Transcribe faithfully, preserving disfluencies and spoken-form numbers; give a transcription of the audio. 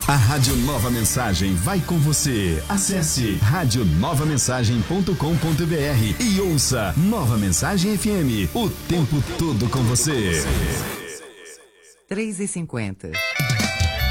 A Rádio Nova Mensagem vai com você. Acesse rádio nova mensagem ponto com ponto br e ouça Nova Mensagem F M, o tempo todo com você. três e cinquenta.